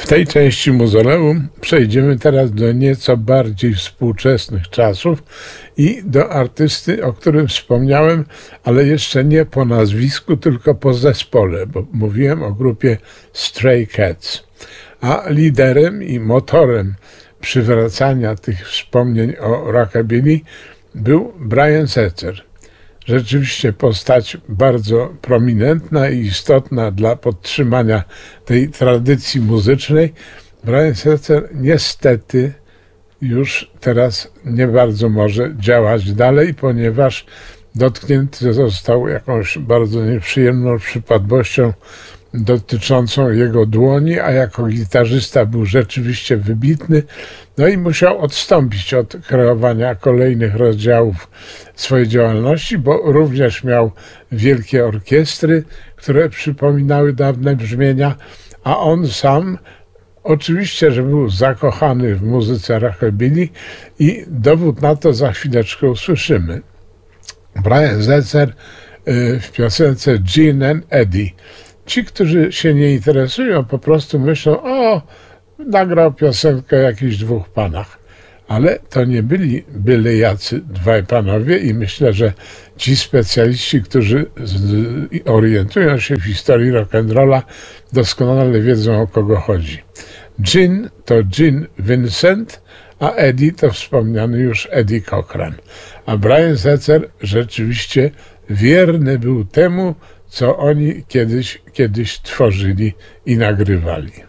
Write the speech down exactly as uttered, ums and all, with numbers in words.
tej części mauzoleum przejdziemy teraz do nieco bardziej współczesnych czasów i do artysty, o którym wspomniałem, ale jeszcze nie po nazwisku, tylko po zespole, bo mówiłem o grupie Stray Cats. A liderem i motorem przywracania tych wspomnień o rockabilly był Brian Setzer. Rzeczywiście postać bardzo prominentna i istotna dla podtrzymania tej tradycji muzycznej. Brian Setzer niestety już teraz nie bardzo może działać dalej, ponieważ dotknięty został jakąś bardzo nieprzyjemną przypadłością dotyczącą jego dłoni, a jako gitarzysta był rzeczywiście wybitny, no i musiał odstąpić od kreowania kolejnych rozdziałów swojej działalności, bo również miał wielkie orkiestry, które przypominały dawne brzmienia, a on sam oczywiście, że był zakochany w muzyce rockabilly i dowód na to za chwileczkę usłyszymy. Brian Setzer w piosence Gin and Eddie. Ci, którzy się nie interesują, po prostu myślą, o, nagrał piosenkę o jakichś dwóch panach. Ale to nie byli byle jacy dwaj panowie i myślę, że ci specjaliści, którzy orientują się w historii rock'n'rolla, doskonale wiedzą, o kogo chodzi. Gin to Gene Vincent, a Eddie to wspomniany już Eddie Cochran. A Brian Setzer rzeczywiście wierny był temu, co oni kiedyś, kiedyś tworzyli i nagrywali.